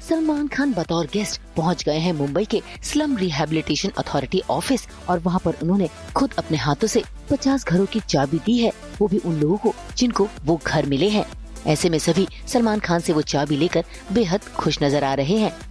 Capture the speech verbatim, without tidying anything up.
सलमान खान बतौर गेस्ट पहुंच गए हैं मुंबई के स्लम रिहैबिलिटेशन अथॉरिटी ऑफिस और वहां पर उन्होंने खुद अपने हाथों से पचास घरों की चाबी दी है, वो भी उन लोगों को जिनको वो घर मिले हैं। ऐसे में सभी सलमान खान से वो चाबी लेकर बेहद खुश नजर आ रहे हैं।